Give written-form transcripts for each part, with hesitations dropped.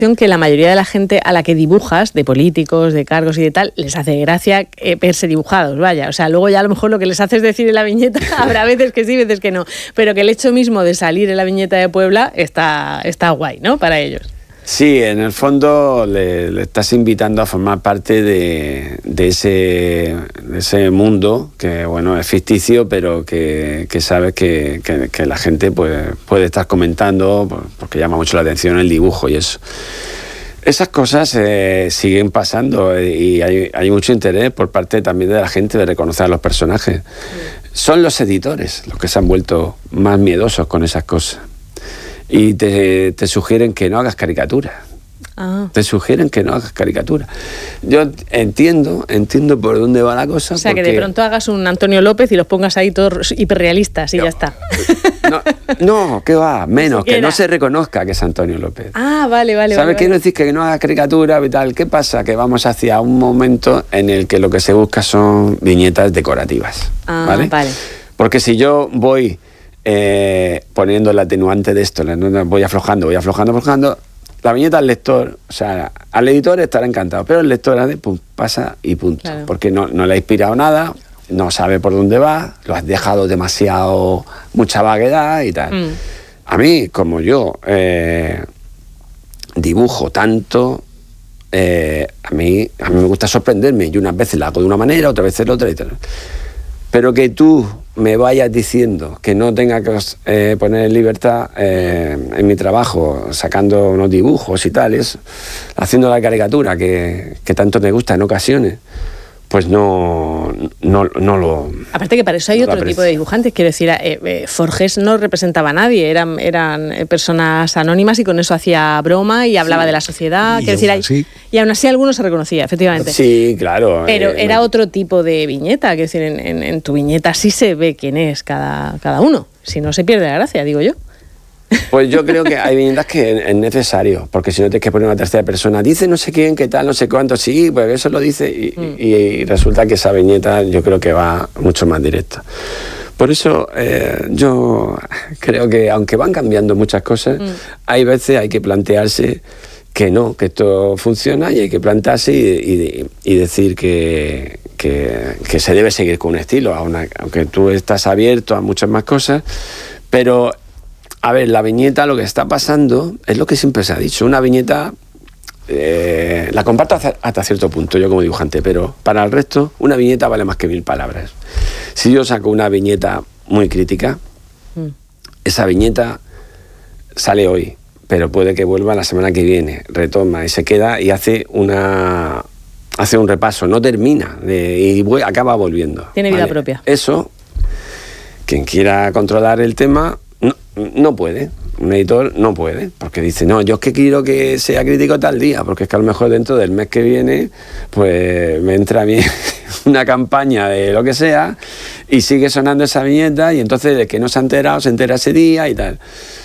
que la mayoría de la gente a la que dibujas, de políticos, de cargos y de tal, les hace gracia verse dibujados, vaya. O sea, luego ya a lo mejor lo que les hace es decir en la viñeta, habrá veces que sí, veces que no. Pero que el hecho mismo de salir en la viñeta de Puebla está guay, ¿no? Para ellos. Sí, en el fondo le estás invitando a formar parte de ese mundo que, bueno, es ficticio, pero que sabes que la gente pues, puede estar comentando porque llama mucho la atención el dibujo y eso. Esas cosas siguen pasando y hay mucho interés por parte también de la gente de reconocer a los personajes. Son los editores los que se han vuelto más miedosos con esas cosas. Y te sugieren que no hagas caricaturas. Te sugieren que no hagas caricaturas. Yo entiendo por dónde va la cosa. O sea, que de pronto hagas un Antonio López y los pongas ahí todos hiperrealistas y ya está. No, ¿qué va? Menos, que no se reconozca que es Antonio López. Vale. ¿Sabes? Quiero decir que no hagas caricaturas y tal. ¿Qué pasa? Que vamos hacia un momento en el que lo que se busca son viñetas decorativas. ¿Vale? Porque si yo voy poniendo el atenuante de esto, voy aflojando, la viñeta al lector, o sea, al editor estará encantado, pero el lector pasa y punto, claro. Porque no le ha inspirado nada, no sabe por dónde va, lo has dejado mucha vaguedad y tal. A mí, como yo dibujo tanto, a mí me gusta sorprenderme, y unas veces la hago de una manera, otras veces de otra y tal. Pero que tú me vayas diciendo que no tenga que poner en libertad en mi trabajo, sacando unos dibujos y tales, haciendo la caricatura que tanto me gusta en ocasiones, pues no lo... Aparte que para eso hay otro tipo de dibujantes, quiero decir, Forges no representaba a nadie, eran personas anónimas y con eso hacía broma y hablaba de la sociedad, y aún así algunos se reconocía, efectivamente. Sí, claro. Pero era otro tipo de viñeta, quiero decir, en tu viñeta sí se ve quién es cada uno, si no se pierde la gracia, digo yo. Pues yo creo que hay viñetas que es necesario, porque si no tienes que poner una tercera persona, dice no sé quién, qué tal, no sé cuánto, sí, pues eso lo dice, y resulta que esa viñeta yo creo que va mucho más directa. Por eso yo creo que aunque van cambiando muchas cosas, hay veces hay que plantearse que esto funciona y hay que plantarse y decir que se debe seguir con un estilo, aunque tú estás abierto a muchas más cosas, pero... A ver, la viñeta, lo que está pasando es lo que siempre se ha dicho. Una viñeta, la comparto hasta cierto punto, yo como dibujante, pero para el resto, una viñeta vale más que 1000 palabras. Si yo saco una viñeta muy crítica, esa viñeta sale hoy, pero puede que vuelva la semana que viene, retoma y se queda y hace un repaso, no termina y acaba volviendo. Tiene vida propia. Eso, quien quiera controlar el tema... No puede, un editor no puede, porque dice, no, yo es que quiero que sea crítico tal día, porque es que a lo mejor dentro del mes que viene, pues me entra a mí una campaña de lo que sea, y sigue sonando esa viñeta, y entonces el que no se ha enterado, se entera ese día y tal.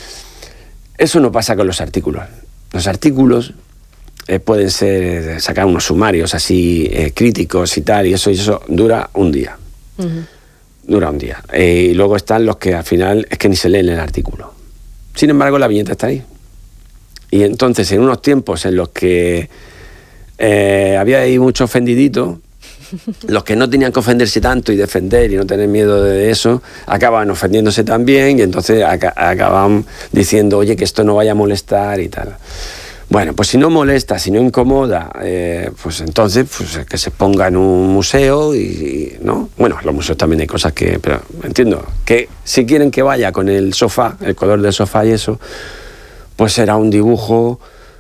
Eso no pasa con los artículos. Los artículos pueden ser, sacar unos sumarios así críticos y tal, y eso dura un día. Dura un día. Y luego están los que al final es que ni se leen el artículo. Sin embargo, la viñeta está ahí. Y entonces, en unos tiempos en los que había ahí mucho ofendidito, los que no tenían que ofenderse tanto y defender y no tener miedo de eso, acaban ofendiéndose también y entonces acaban diciendo, oye, que esto no vaya a molestar y tal. Bueno, pues si no molesta, si no incomoda, pues entonces pues que se ponga en un museo y ¿no? Bueno, los museos también hay cosas que... Pero entiendo que si quieren que vaya con el sofá, el color del sofá y eso, pues será un dibujo...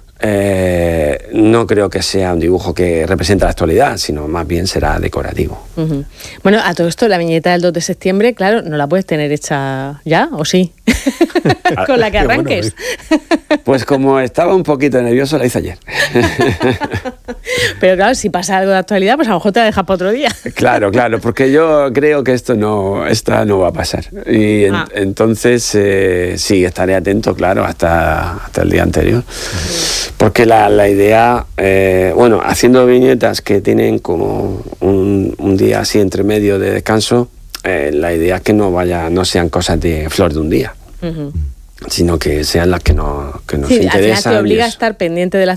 no creo que sea un dibujo que represente la actualidad, sino más bien será decorativo. Bueno, a todo esto, la viñeta del 2 de septiembre, claro, no la puedes tener hecha ya, ¿o sí? Con la que arranques. Pues como estaba un poquito nervioso, la hice ayer. Pero claro, si pasa algo de actualidad, pues a lo mejor te la dejas para otro día. Claro, porque yo creo que esta no va a pasar. Y entonces sí, estaré atento, claro, hasta el día anterior. Porque la idea, bueno, haciendo viñetas que tienen como un día así entre medio de descanso, la idea es que no sean cosas de flor de un día. sino que sean las que nos Sí, al final interesan. te obliga a y eso. estar pendiente de la